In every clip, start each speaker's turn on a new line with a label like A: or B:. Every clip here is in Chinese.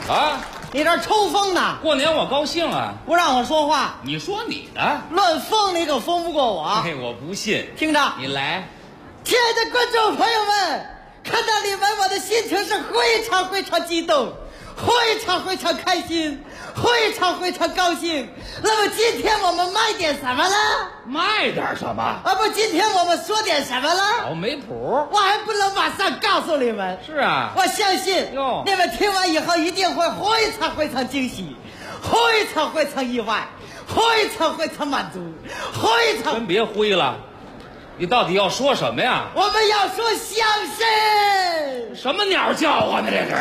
A: 啊，
B: 你这抽风呢？
A: 过年我高兴啊！
B: 不让我说话，
A: 你说你的，
B: 论疯你可疯不过我。
A: 嘿，我不信。
B: 听着，
A: 你来。
B: 亲爱的观众朋友们，看到你们，我的心情是非常激动，非常开心，非常高兴。那么今天我们卖点什么呢？
A: 卖点什么？
B: 啊不，今天我们说点什么呢？
A: 哦，没谱。
B: 我还不能马上告诉你们。
A: 是啊，
B: 我相信
A: 哟，
B: 你们听完以后一定会非常惊喜，非常意外，非常满足，
A: 真别灰了。你到底要说什么呀？
B: 我们要说相声。
A: 什么鸟叫唤呢？这是。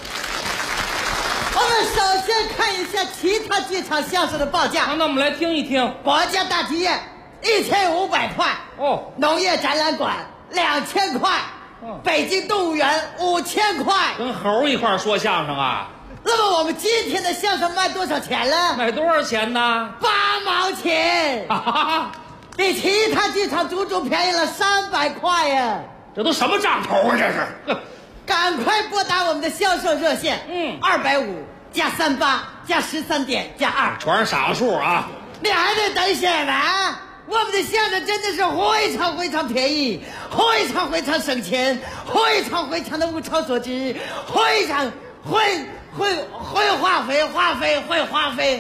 B: 我们首先看一下其他剧场相声的报价。
A: 那我们来听一听。
B: 国家大剧院1500块，
A: 哦，
B: 农业展览馆2000块，北京动物园5000块。
A: 跟猴一块说相声啊？
B: 那么我们今天的相声卖多少钱呢？
A: 卖多少钱呢
B: ？8毛钱。
A: 哈哈哈，
B: 比其他剧场足足便宜了300块呀！
A: 这都什么账头啊？这是。
B: 赶快拨打我们的销售热线，250加38加13点加2，
A: 全是傻数啊！
B: 你还得等什么？我们的相声真的是非常便宜，非常省钱，非常的物超所值，非常会花费，会花费。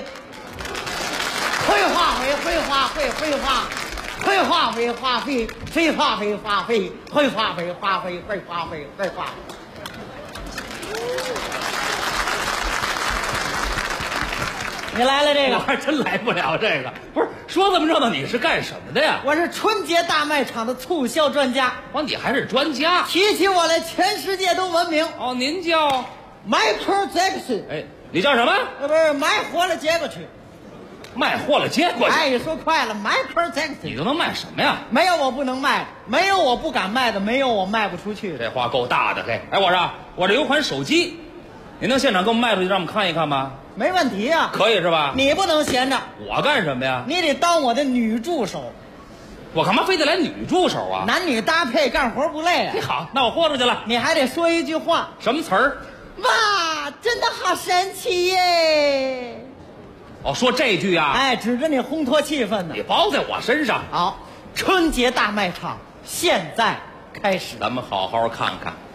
B: 你来了这个，
A: 我还真来不了这个。不是说这么热闹，你是干什么的呀？
B: 我是春节大卖场的促销专家。
A: 哦，你还是专家。
B: 提起我来，全世界都闻名。
A: 哦，您叫
B: Michael Jackson。
A: 哎，你叫什么？
B: 不是买火了接过去。
A: 卖货了接过去。
B: 哎，说快了 ，Michael Jackson。
A: 你都能卖什么呀？
B: 没有我不能卖，没有我不敢卖的，没有我卖不出去的。
A: 这话够大的嘿！哎，我这有款手机，您能现场给我们卖出去，让我们看一看吗？
B: 没问题啊，
A: 可以是吧？
B: 你不能闲着，
A: 我干什么呀？
B: 你得当我的女助手。
A: 我干嘛非得来女助手啊？
B: 男女搭配，干活不累啊。
A: 好，那我豁出去了。
B: 你还得说一句话。
A: 什么词儿？
B: 哇，真的好神奇耶！
A: 哦，说这句啊？
B: 哎，指着你烘托气氛呢。
A: 你包在我身上。
B: 好，春节大卖场现在开始，
A: 咱们好好看看。